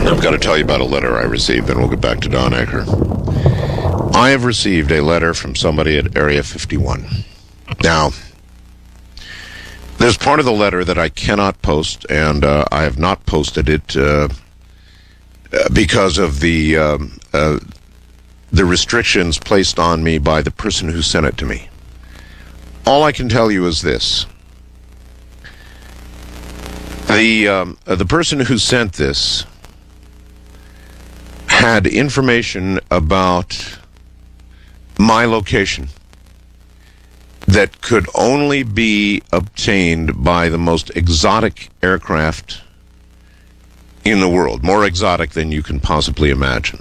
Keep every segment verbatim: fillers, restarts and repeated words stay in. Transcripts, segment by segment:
I've got to tell you about a letter I received, then we'll get back to Don Ecker. I have received a letter from somebody at Area fifty-one. Now, there's part of the letter that I cannot post, and uh, I have not posted it uh, because of the um, uh, the restrictions placed on me by the person who sent it to me. All I can tell you is this. The, um, uh, the person who sent this had information about my location that could only be obtained by the most exotic aircraft in the world, more exotic than you can possibly imagine.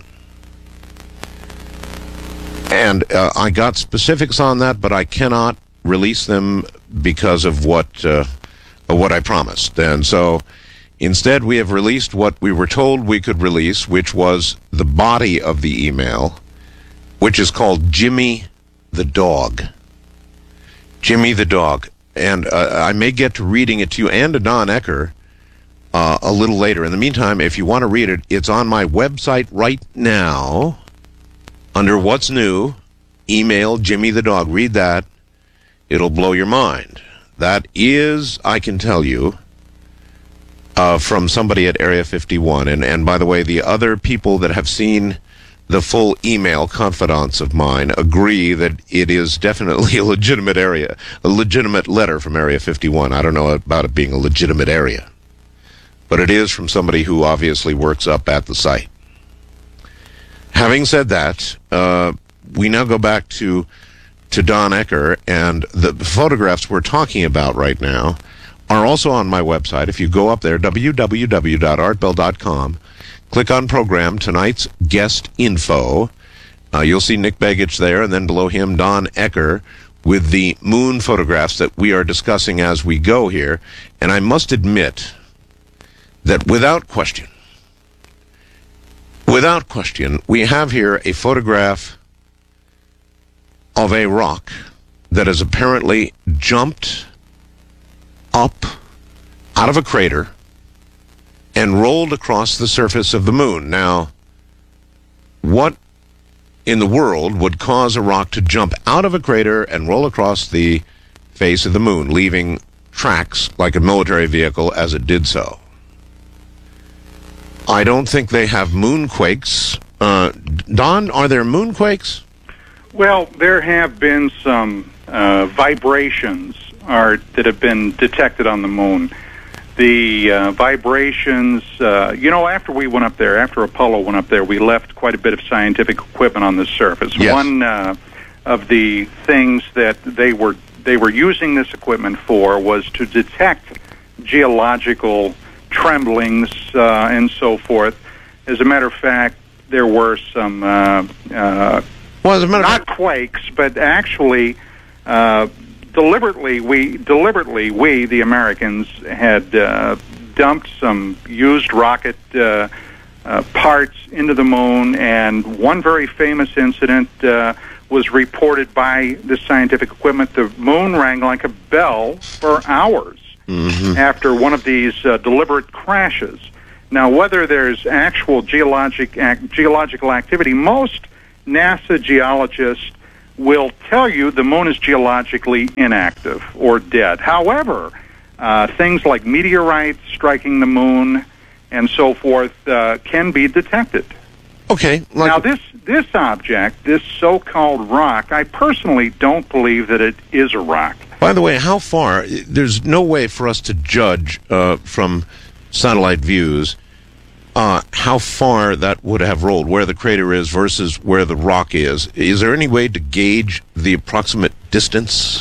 And uh, I got specifics on that, but I cannot release them because of what uh, of what I promised. And so instead we have released what we were told we could release, which was the body of the email, which is called Jimmy the Dog. Jimmy the Dog. And uh, I may get to reading it to you and to Don Ecker uh, a little later. In the meantime, if you want to read it, it's on my website right now under What's New. Email Jimmy the Dog. Read that. It'll blow your mind. That is, I can tell you, uh, from somebody at Area fifty-one. And, and by the way, the other people that have seen the full email, confidants of mine, agree that it is definitely a legitimate area, a legitimate letter from Area fifty-one. I don't know about it being a legitimate area, but it is from somebody who obviously works up at the site. Having said that, uh, we now go back to to Don Ecker, and the photographs we're talking about right now are also on my website. If you go up there, w w w dot art bell dot com, click on program, tonight's guest info, uh, you'll see Nick Begich there, and then below him, Don Ecker, with the moon photographs that we are discussing as we go here. And I must admit that without question, without question, we have here a photograph of a rock that has apparently jumped up out of a crater and rolled across the surface of the moon. Now, what in the world would cause a rock to jump out of a crater and roll across the face of the moon, leaving tracks like a military vehicle as it did so? I don't think they have moonquakes. Uh, Don, are there moonquakes? Well, there have been some uh, vibrations are, that have been detected on the moon. The uh, vibrations, uh, you know, after we went up there, after Apollo went up there, we left quite a bit of scientific equipment on the surface. Yes. One uh, of the things that they were they were using this equipment for was to detect geological tremblings uh, and so forth. As a matter of fact, there were some uh, uh, well, as a matter not of fact, quakes, but actually uh, deliberately we deliberately we the Americans had uh, dumped some used rocket uh, uh, parts into the moon, and one very famous incident uh, was reported by the scientific equipment. The moon rang like a bell for hours mm-hmm. after one of these uh, deliberate crashes. Now, whether there's actual geologic ac- geological activity, most NASA geologists will tell you the moon is geologically inactive or dead. However, uh, things like meteorites striking the moon and so forth uh, can be detected. Okay. Like now, this this object, this so-called rock, I personally don't believe that it is a rock. By the way, how far? There's no way for us to judge uh, from satellite views uh, how far that would have rolled, where the crater is versus where the rock is. Is there any way to gauge the approximate distance?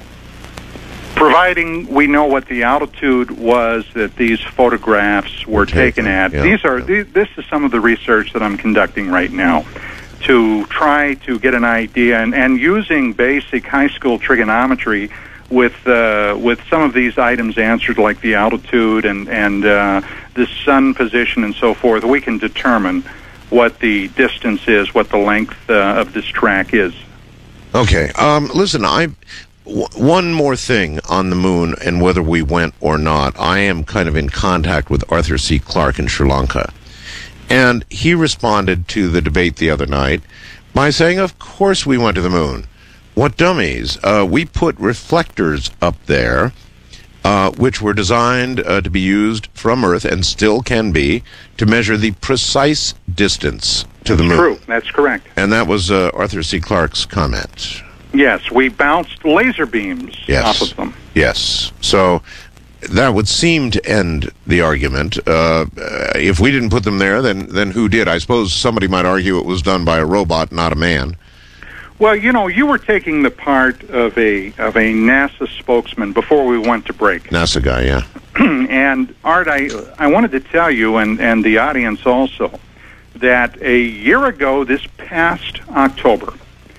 Providing we know what the altitude was that these photographs were taken at. Yeah, these are yeah. these, this is some of the research that I'm conducting right now to try to get an idea, and, and using basic high school trigonometry with uh, with some of these items answered, like the altitude and and uh, the sun position and so forth, we can determine what the distance is, what the length uh, of this track is. Okay. Um, listen, I w- one more thing on the moon and whether we went or not. I am kind of in contact with Arthur C. Clarke in Sri Lanka, And he responded to the debate the other night by saying, of course we went to the moon. What dummies. Uh, we put reflectors up there, uh, which were designed uh, to be used from Earth, and still can be, to measure the precise distance to the moon. True, that's correct. And that was uh, Arthur C. Clarke's comment. Yes, we bounced laser beams Yes. off of them. Yes. So that would seem to end the argument. Uh, if we didn't put them there, then then who did? I suppose somebody might argue it was done by a robot, not a man. Well, you know, you were taking the part of a of a NASA spokesman before we went to break. NASA guy, yeah. And, Art, I, I wanted to tell you, and, and the audience also, that a year ago this past October,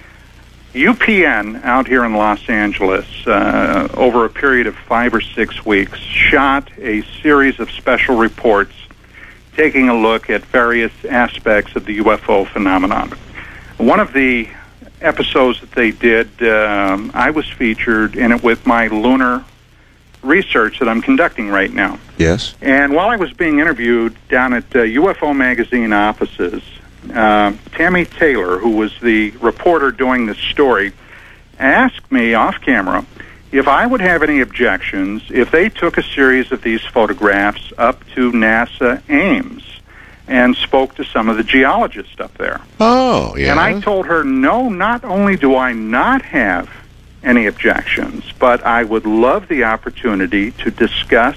U P N out here in Los Angeles, uh, over a period of five or six weeks, shot a series of special reports taking a look at various aspects of the U F O phenomenon. One of the episodes that they did, um, I was featured in it with my lunar research that I'm conducting right now. Yes. And while I was being interviewed down at uh, U F O Magazine offices, uh, Tammy Taylor, who was the reporter doing this story, asked me off camera if I would have any objections if they took a series of these photographs up to NASA Ames and spoke to some of the geologists up there. Oh, yeah. And I told her, no, not only do I not have any objections, but I would love the opportunity to discuss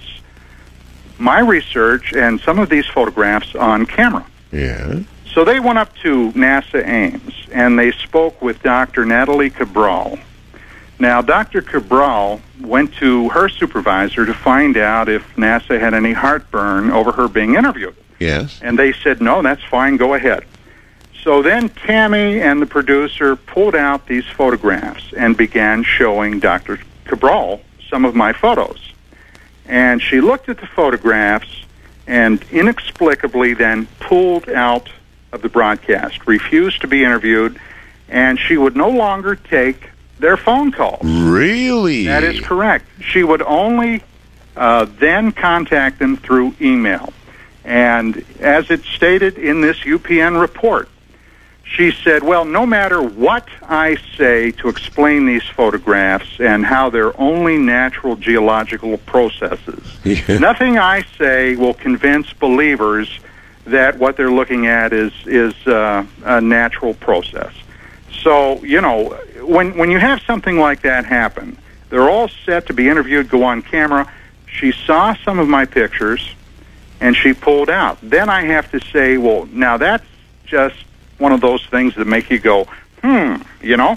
my research and some of these photographs on camera. Yeah. So they went up to NASA Ames, and they spoke with Doctor Natalie Cabral. Now, Doctor Cabral went to her supervisor to find out if NASA had any heartburn over her being interviewed. Yes. And they said, no, that's fine, go ahead. So then Tammy and the producer pulled out these photographs and began showing Doctor Cabral some of my photos. And she looked at the photographs and inexplicably then pulled out of the broadcast, refused to be interviewed, and she would no longer take their phone calls. Really? That is correct. She would only uh, then contact them through email. And as it stated in this U P N report, she said, well, no matter what I say to explain these photographs and how they're only natural geological processes, Yeah. nothing I say will convince believers that what they're looking at is is uh, a natural process. So, you know, when when you have something like that happen, they're all set to be interviewed, go on camera. She saw some of my pictures, and she pulled out. Then I have to say, well, now that's just one of those things that make you go, hmm, you know?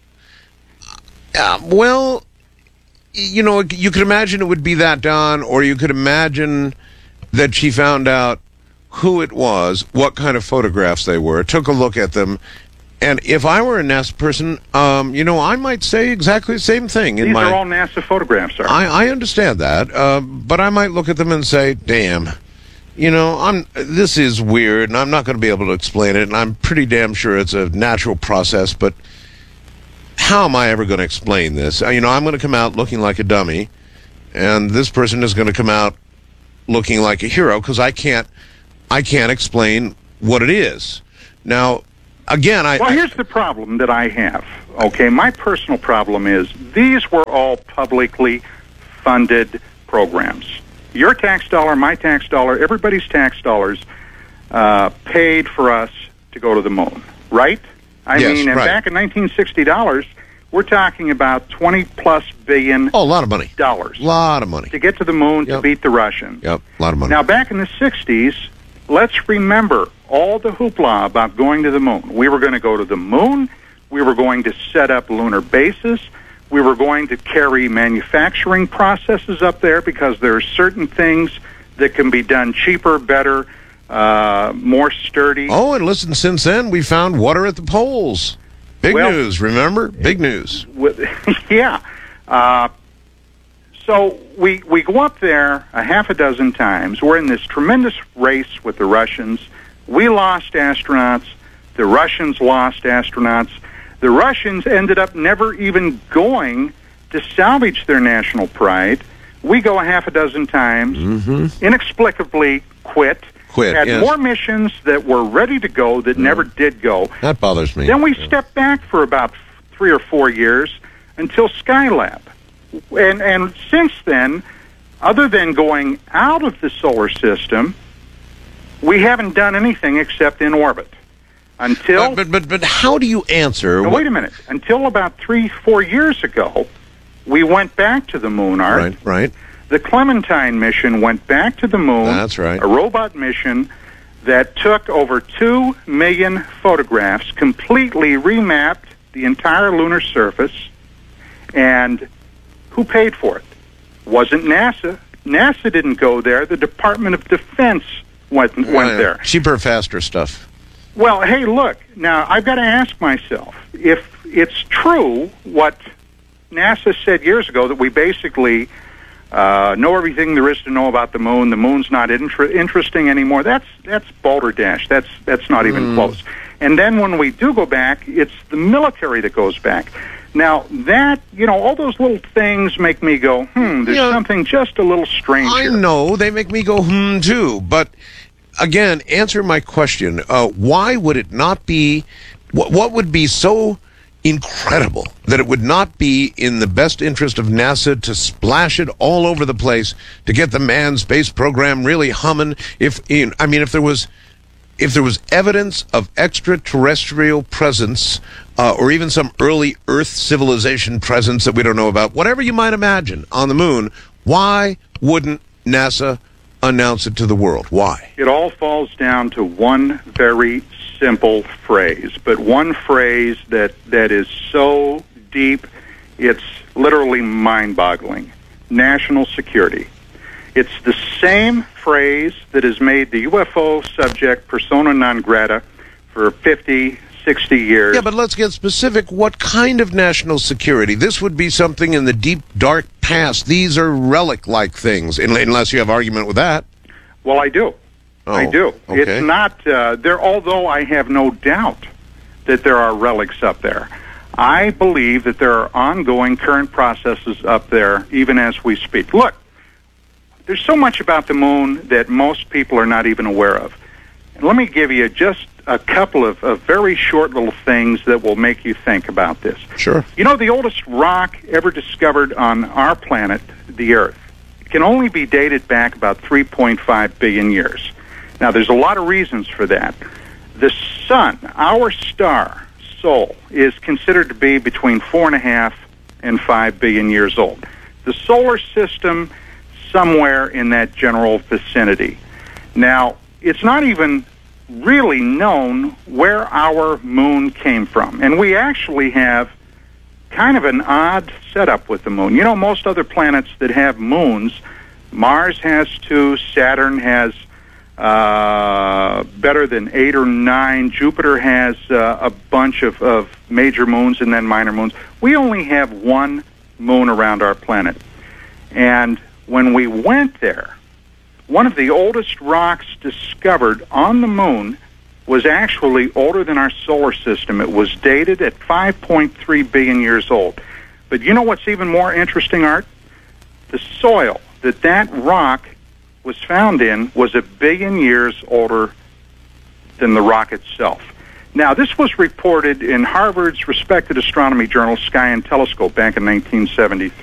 Uh, well, you know, you could imagine it would be that, Don, or you could imagine that she found out who it was, what kind of photographs they were, took a look at them, and if I were a NASA person, um, you know, I might say exactly the same thing. In These my, are all NASA photographs, sir. I, I understand that, uh, but I might look at them and say, damn, you know, I'm. This is weird, and I'm not going to be able to explain it, and I'm pretty damn sure it's a natural process, but how am I ever going to explain this? Uh, You know, I'm going to come out looking like a dummy, and this person is going to come out looking like a hero, because I can't, I can't explain what it is. Now, again, I... Well, here's the problem that I have, okay? My personal problem is these were all publicly funded programs. Your tax dollar, my tax dollar, everybody's tax dollars uh, paid for us to go to the moon, right? I Yes, mean, and right. back in nineteen sixty dollars, we're talking about twenty plus billion Oh, a lot of money. dollars A lot of money. to get to the moon Yep. to beat the Russians. Yep, a lot of money. Now, back in the sixties, let's remember all the hoopla about going to the moon. We were going to go to the moon. We were going to set up lunar bases. We were going to carry manufacturing processes up there because there are certain things that can be done cheaper, better, uh, more sturdy. Oh, and listen, since then, we found water at the poles. Big Well- news, remember? Big news. With, yeah. Uh, so we we go up there a half a dozen times. We're in this tremendous race with the Russians. We lost astronauts. The Russians lost astronauts. The Russians ended up never even going to salvage their national pride. We go a half a dozen times, Mm-hmm. inexplicably quit. quit. had Yes. more missions that were ready to go that never did go. That bothers me. Then we Yeah. stepped back for about three or four years until Skylab. And, and since then, other than going out of the solar system, we haven't done anything except in orbit. Until... But, but, but, but how do you answer... Now, what- wait a minute. Until about three, four years ago, we went back to the moon, Art. Right, right. The Clementine mission went back to the moon. That's right. A robot mission that took over two million photographs, completely remapped the entire lunar surface. And who paid for it? Wasn't NASA. NASA didn't go there. The Department of Defense went, went Yeah, there. Cheaper, faster stuff. Well, hey, look, now I've got to ask myself, if it's true what NASA said years ago, that we basically uh, know everything there is to know about the moon, the moon's not inter- interesting anymore, that's that's balderdash. That's, that's not even Mm. close. And then when we do go back, it's the military that goes back. Now, that, you know, all those little things make me go, hmm, there's Yeah. something just a little strange I here. know, they make me go, hmm, too. But, again, answer my question. Uh, why would it not be... What, what would be so incredible that it would not be in the best interest of NASA to splash it all over the place to get the manned space program really humming? If in, I mean, if there was, if there was evidence of extraterrestrial presence, uh, or even some early Earth civilization presence that we don't know about, whatever you might imagine on the moon, why wouldn't NASA announce it to the world? Why? It all falls down to one very simple phrase, but one phrase that, that is so deep, it's literally mind-boggling. National security. It's the same phrase that has made the U F O subject persona non grata for fifty, sixty years. Yeah, but let's get specific. What kind of national security? This would be something in the deep, dark past. These are relic-like things, un- unless you have argument with that. Well, I do. Oh, I do. okay. It's not uh, there. Although I have no doubt that there are relics up there, I believe that there are ongoing current processes up there, even as we speak. Look, there's so much about the moon that most people are not even aware of. And let me give you just a couple of, of very short little things that will make you think about this. Sure. You know, the oldest rock ever discovered on our planet, the Earth, can only be dated back about three point five billion years. Now, there's a lot of reasons for that. The sun, our star, Sol, is considered to be between four and a half and five billion years old. The solar system, somewhere in that general vicinity. Now, it's not even really known where our moon came from. And we actually have kind of an odd setup with the moon. You know, most other planets that have moons, Mars has two, Saturn has uh, better than eight or nine, Jupiter has uh, a bunch of, of major moons and then minor moons. We only have one moon around our planet. And when we went there, one of the oldest rocks discovered on the moon was actually older than our solar system. It was dated at five point three billion years old. But you know what's even more interesting, Art? The soil that that rock was found in was a billion years older than the rock itself. Now, this was reported in Harvard's respected astronomy journal, Sky and Telescope, back in nineteen seventy-three.